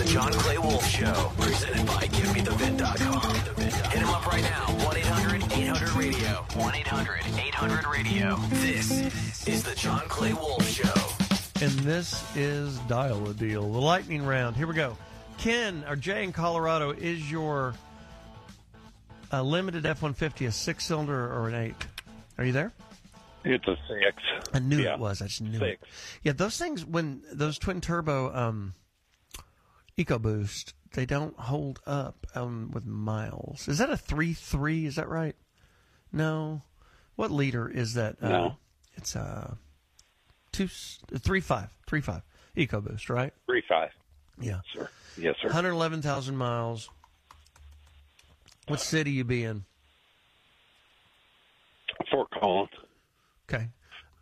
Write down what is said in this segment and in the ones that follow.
John Clay Wolf Show, presented by GiveMeTheVin.com. Hit him up right now, 1-800-800-RADIO. 1-800-800-RADIO. This is the John Clay Wolf Show. And this is Dial a Deal, the lightning round. Here we go. Ken, or Jay in Colorado, is your limited F-150 a 6-cylinder or an 8? Are you there? It's a 6. I knew it was. I just knew 6. it. Yeah, those things, when those twin turbo EcoBoost, they don't hold up with miles. Is that a 3.3? Is that right? No. What liter is that? No. It's a 3.5 EcoBoost, right? 3.5. Yeah. Sure. Yes, sir. 111,000 miles. What city you be in? Fort Collins. Okay.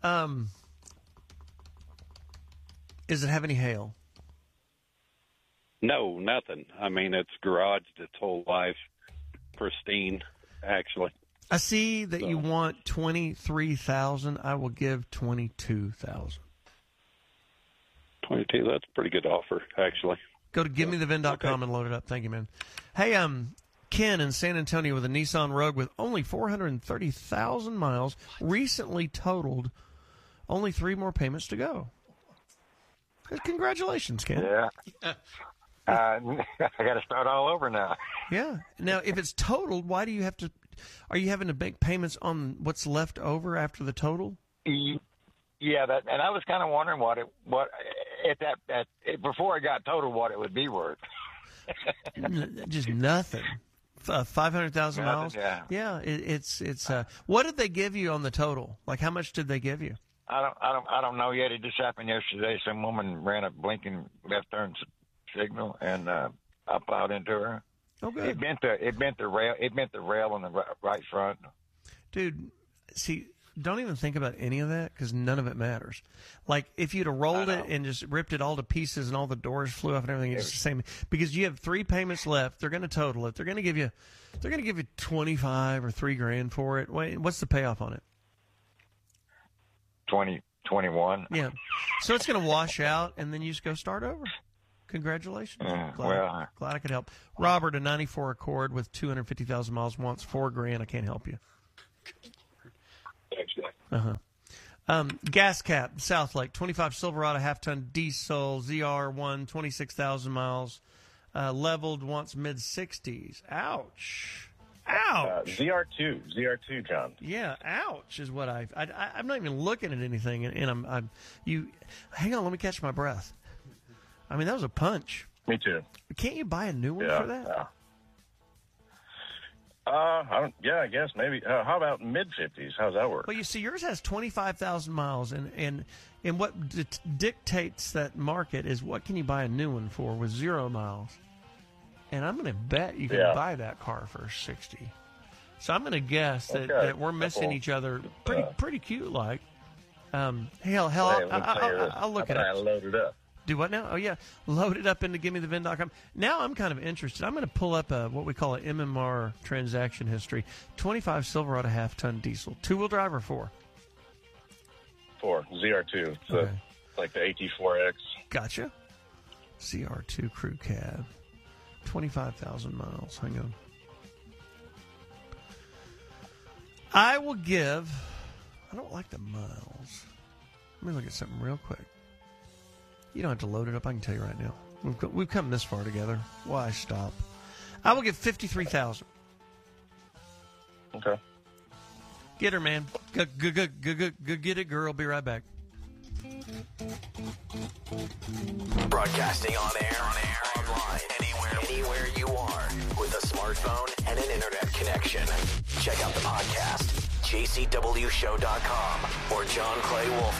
Does it have any hail? No, nothing. I mean, it's garaged its whole life. Pristine, actually. I see that you want 23,000. I will give 22,000. 22, that's a pretty good offer, actually. Go to GiveMeTheVin.com and load it up. Thank you, man. Hey, Ken in San Antonio with a Nissan Rogue with only 430,000 miles, recently totaled. Only 3 more payments to go. Congratulations, Ken. Yeah. I got to start all over now. Yeah. Now, if it's totaled, why do you have to? Are you having to make payments on what's left over after the total? Yeah, and I was kind of wondering before it got totaled, what it would be worth. Just nothing. 500,000 miles. Yeah. It's. What did they give you on the total? Like, how much did they give you? I don't know yet. It just happened yesterday. Some woman ran a blinking left turn signal, and I plowed into her. Oh, good. It bent the rail. It bent the rail on the right front. Dude, see, don't even think about any of that because none of it matters. Like, if you'd have rolled it and just ripped it all to pieces and all the doors flew off and everything, it's the same. Because you have 3 payments left. They're going to total it. They're going to give you 25 or $3,000 for it. Wait, what's the payoff on it? 21. Yeah. So it's going to wash out, and then you just go start over. Congratulations. Glad I could help. Robert, a 94 Accord with 250,000 miles, wants $4,000. I can't help you. Gas cap, South Lake, 25 Silverado, half-ton diesel, ZR1, 26,000 miles, leveled, wants mid-60s. Ouch. ZR2, John. Yeah, ouch is what I'm not even looking at anything, and hang on, let me catch my breath. I mean, that was a punch. Me too. Can't you buy a new one for that? Yeah. I guess maybe. How about mid-50s? How's that work? Well, you see, yours has 25,000 miles, and what dictates that market is what can you buy a new one for with 0 miles. And I'm going to bet you can buy that car for 60. So I'm going to guess that we're missing each other pretty cute like. I'll look at it. I load it up. Do what now? Oh, yeah. Load it up into GiveMeTheVin.com. Now I'm kind of interested. I'm going to pull up what we call an MMR transaction history. 25 Silverado half-ton diesel. 2-wheel drive or 4? 4. ZR2. It's like the AT4X. Gotcha. ZR2 crew cab. 25,000 miles. Hang on. I will give... I don't like the miles. Let me look at something real quick. You don't have to load it up. I can tell you right now. We've come this far together. Why stop? I will give 53,000. Okay. Get her, man. Go get it, girl. Be right back. Broadcasting on air, online, anywhere you are, with a smartphone and an internet connection. Check out the podcast, jcwshow.com or John Clay Wolf.